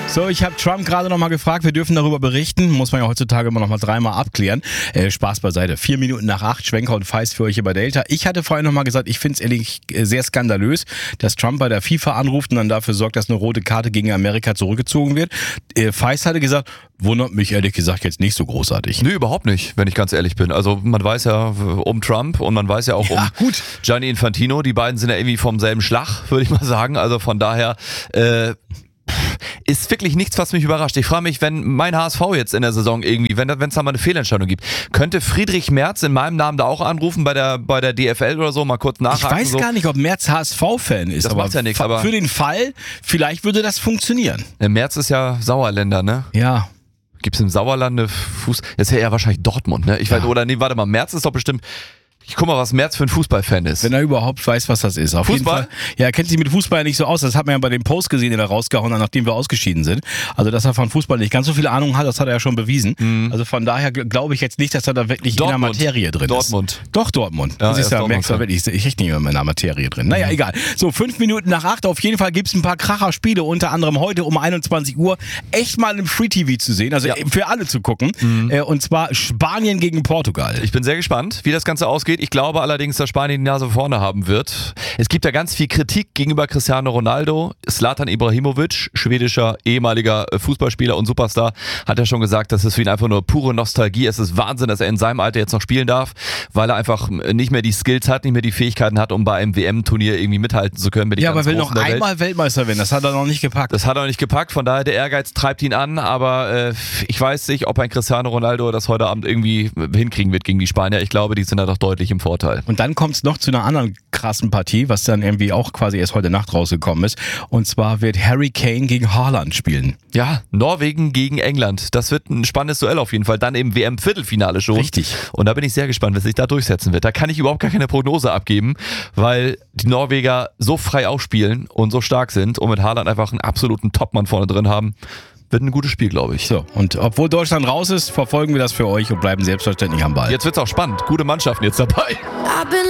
So, ich habe Trump gerade noch mal gefragt, wir dürfen darüber berichten, muss man ja heutzutage immer noch mal dreimal abklären. Spaß beiseite, 4 Minuten nach 8, Schwenker und Feist für euch über Delta. Ich hatte vorhin noch mal gesagt, ich finde es ehrlich sehr skandalös, dass Trump bei der FIFA anruft und dann dafür sorgt, dass eine rote Karte gegen Amerika zurückgezogen wird. Feist hatte gesagt, wundert mich ehrlich gesagt jetzt nicht so großartig. Nö, überhaupt nicht, wenn ich ganz ehrlich bin. Also man weiß ja um Trump und man weiß ja auch um Gianni Infantino. Die beiden sind ja irgendwie vom selben Schlag, würde ich mal sagen. Also von daher ist wirklich nichts, was mich überrascht. Ich frage mich, wenn mein HSV jetzt in der Saison irgendwie, wenn es da mal eine Fehlentscheidung gibt, könnte Friedrich Merz in meinem Namen da auch anrufen bei der DFL oder so, mal kurz nachhaken? Ich weiß gar nicht, ob Merz HSV-Fan ist. Das macht ja nichts. Aber für den Fall, vielleicht würde das funktionieren. Merz ist ja Sauerländer, ne? Ja. Gibt es im Sauerland eine Das ist ja eher wahrscheinlich Dortmund, ne? Ich weiß, oder nee, warte mal, Merz ist doch bestimmt... Ich guck mal, was Merz für ein Fußballfan ist. Wenn er überhaupt weiß, was das ist. Auf Fußball? Jeden Fall, ja, er kennt sich mit Fußball nicht so aus. Das hat man ja bei dem Post gesehen, den er rausgehauen hat, nachdem wir ausgeschieden sind. Also, dass er von Fußball nicht ganz so viel Ahnung hat, das hat er ja schon bewiesen. Also von daher glaube ich jetzt nicht, dass er da wirklich in der Materie drin ist. Doch, Dortmund. Ja, Das ist ja, merkst du wirklich, ich echt nicht mehr in der Materie drin. Naja, egal. So, 5 Minuten nach 8. Auf jeden Fall gibt's ein paar Kracher-Spiele, unter anderem heute um 21 Uhr. Echt mal im Free-TV zu sehen, also für alle zu gucken. Und zwar Spanien gegen Portugal. Ich bin sehr gespannt, wie das Ganze ausgeht. Ich glaube allerdings, dass Spanien die Nase vorne haben wird. Es gibt ja ganz viel Kritik gegenüber Cristiano Ronaldo. Zlatan Ibrahimovic, schwedischer ehemaliger Fußballspieler und Superstar, hat ja schon gesagt, dass es für ihn einfach nur pure Nostalgie ist. Es ist Wahnsinn, dass er in seinem Alter jetzt noch spielen darf, weil er einfach nicht mehr die Skills hat, nicht mehr die Fähigkeiten hat, um bei einem WM-Turnier irgendwie mithalten zu können. Ja, aber will noch einmal Weltmeister werden. Das hat er noch nicht gepackt. Das hat er noch nicht gepackt, von daher der Ehrgeiz treibt ihn an, aber ich weiß nicht, ob ein Cristiano Ronaldo das heute Abend irgendwie hinkriegen wird gegen die Spanier. Ich glaube, die sind da doch deutlich im Vorteil. Und dann kommt es noch zu einer anderen krassen Partie, was dann irgendwie auch quasi erst heute Nacht rausgekommen ist. Und zwar wird Harry Kane gegen Haaland spielen. Ja, Norwegen gegen England. Das wird ein spannendes Duell auf jeden Fall. Dann im WM-Viertelfinale schon. Richtig. Und da bin ich sehr gespannt, was sich da durchsetzen wird. Da kann ich überhaupt gar keine Prognose abgeben, weil die Norweger so frei aufspielen und so stark sind und mit Haaland einfach einen absoluten Topmann vorne drin haben. Wird ein gutes Spiel, glaube ich. So, und obwohl Deutschland raus ist, verfolgen wir das für euch und bleiben selbstverständlich am Ball. Jetzt wird's auch spannend. Gute Mannschaften jetzt dabei.